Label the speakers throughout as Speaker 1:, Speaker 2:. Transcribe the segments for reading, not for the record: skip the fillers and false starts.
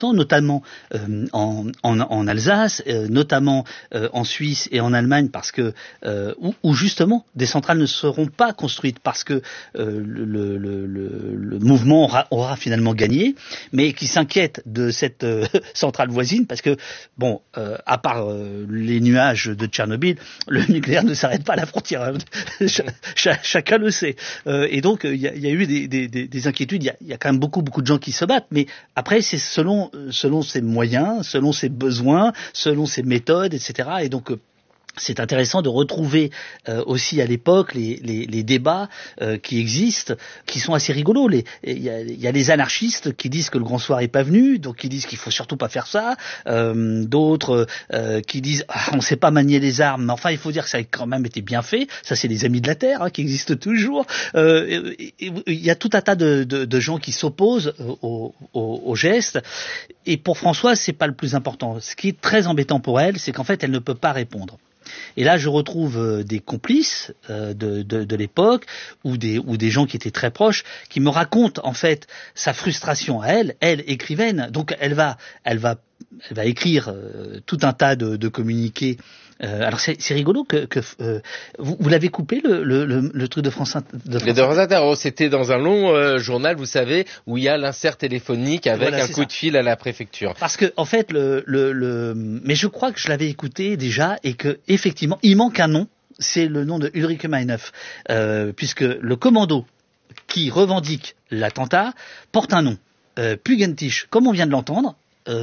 Speaker 1: notamment en Alsace, notamment en Suisse et en Allemagne, parce que où justement des centrales ne seront pas construites parce que le mouvement aura finalement gagné, mais qui s'inquiète de cette centrale voisine parce que à part les nuages de Tchernobyl, le nucléaire ne s'arrête pas à la frontière. Chacun le sait. Et donc il y a eu des inquiétudes. Il y a quand même beaucoup de gens qui se battent, mais après c'est selon ses moyens, selon ses besoins, selon ses méthodes, etc. Et donc c'est intéressant de retrouver aussi à l'époque les débats qui existent, qui sont assez rigolos. Il y a les anarchistes qui disent que le grand soir est pas venu, donc qui disent qu'il faut surtout pas faire ça. D'autres qui disent on sait pas manier les armes, mais enfin il faut dire que ça a quand même été bien fait. Ça c'est les Amis de la Terre qui existent toujours. Il y a tout un tas de gens qui s'opposent au geste. Et pour Françoise c'est pas le plus important. Ce qui est très embêtant pour elle, c'est qu'en fait elle ne peut pas répondre. Et là, je retrouve des complices de l'époque ou des gens qui étaient très proches qui me racontent en fait sa frustration à elle écrivaine. Donc elle va écrire tout un tas de communiqués. Alors c'est rigolo que vous l'avez coupé le truc de France Inter.
Speaker 2: Les de France Inter, c'était dans un long journal, vous savez, où il y a l'insert téléphonique avec un coup de fil à la préfecture.
Speaker 1: Parce que en fait mais je crois que je l'avais écouté déjà et que effectivement il manque un nom. C'est le nom de Ulrike Meinhof, puisque le commando qui revendique l'attentat porte un nom, Pugentish, comme on vient de l'entendre.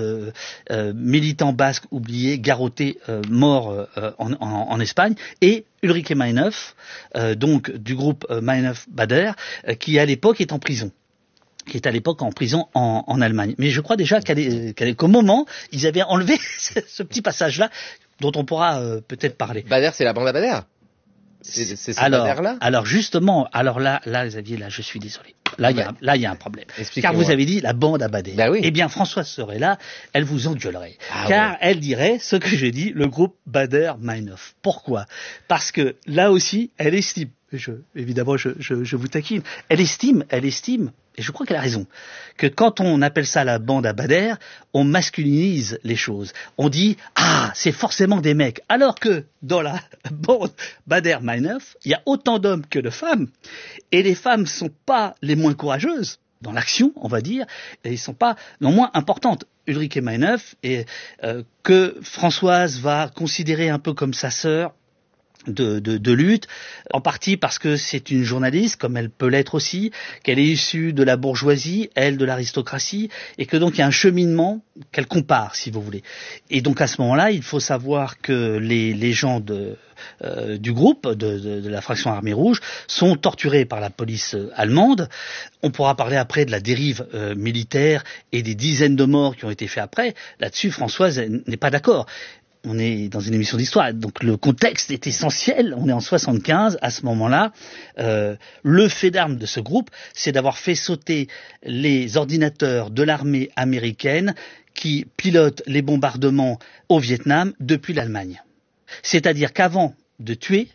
Speaker 1: Militant basque oublié, garrotté, mort en Espagne, et Ulrike Meinhof, donc du groupe Meinhof-Bader, qui à l'époque est en prison. Qui est à l'époque en prison en Allemagne. Mais je crois déjà qu'au moment, ils avaient enlevé ce petit passage-là, dont on pourra peut-être parler.
Speaker 2: Bader, c'est la bande à Bader. C'est ce Bader-là.
Speaker 1: Alors justement, là, Xavier, là, je suis désolé. Là, il y a un problème. Car vous avez dit la bande à Bader.
Speaker 2: Bah oui.
Speaker 1: Eh bien, Françoise serait là, elle vous engueulerait. Car elle dirait ce que j'ai dit, le groupe Bader-Meinhof. Pourquoi ? Parce que là aussi, elle estime, évidemment, je vous taquine, elle estime, et je crois qu'elle a raison, que quand on appelle ça la bande à Bader, on masculinise les choses. On dit c'est forcément des mecs, alors que dans la bande Bader-Meinhof, il y a autant d'hommes que de femmes, et les femmes sont pas les moins courageuses dans l'action, on va dire, et ils sont pas non moins importantes. Ulrike Meinhof, que Françoise va considérer un peu comme sa sœur, de lutte, en partie parce que c'est une journaliste, comme elle peut l'être aussi, qu'elle est issue de la bourgeoisie, elle de l'aristocratie, et que donc il y a un cheminement qu'elle compare, si vous voulez. Et donc à ce moment-là, il faut savoir que les gens du groupe, de la fraction Armée Rouge, sont torturés par la police allemande. On pourra parler après de la dérive militaire et des dizaines de morts qui ont été faits après. Là-dessus, Françoise n'est pas d'accord. On est dans une émission d'histoire, donc le contexte est essentiel. On est en 75, à ce moment-là. Le fait d'armes de ce groupe, c'est d'avoir fait sauter les ordinateurs de l'armée américaine qui pilotent les bombardements au Vietnam depuis l'Allemagne. C'est-à-dire qu'avant de tuer,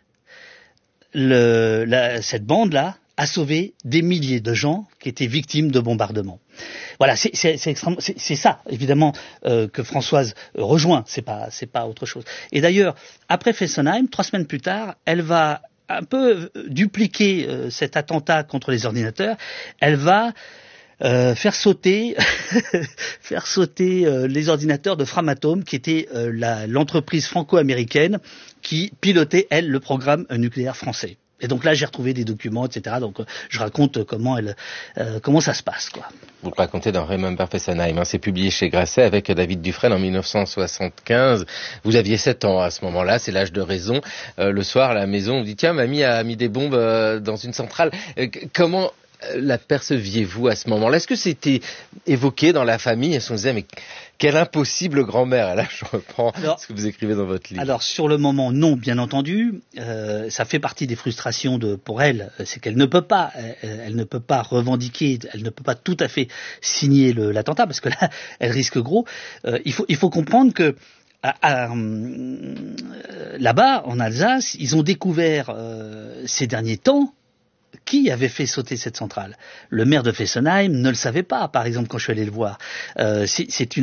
Speaker 1: cette bande-là a sauvé des milliers de gens qui étaient victimes de bombardements. Voilà, c'est ça évidemment que Françoise rejoint, c'est pas autre chose. Et d'ailleurs, après Fessenheim, 3 semaines plus tard, elle va un peu dupliquer cet attentat contre les ordinateurs. Elle va faire sauter les ordinateurs de Framatome, qui était l'entreprise franco-américaine qui pilotait, elle, le programme nucléaire français. Et donc là, j'ai retrouvé des documents, etc. Donc je raconte comment ça se passe, quoi.
Speaker 2: Vous le racontez dans Remember Fessenheim, c'est publié chez Grasset avec David Dufresne en 1975. Vous aviez 7 ans à ce moment-là, c'est l'âge de raison. Le soir, à la maison, on dit tiens, mamie a mis des bombes dans une centrale. Comment l'aperceviez-vous à ce moment-là ? Est-ce que c'était évoqué dans la famille ? Est-ce qu'on disait mais quelle impossible grand-mère ? Et là, je reprends ce que vous écrivez dans votre livre.
Speaker 1: Alors, sur le moment, non, bien entendu. Ça fait partie des frustrations pour elle. C'est qu'elle ne peut pas revendiquer, elle ne peut pas tout à fait signer l'attentat, parce que là, elle risque gros. Il faut comprendre que là-bas, en Alsace, ils ont découvert ces derniers temps qui avait fait sauter cette centrale. Le maire de Fessenheim ne le savait pas, par exemple, quand je suis allé le voir. C'est une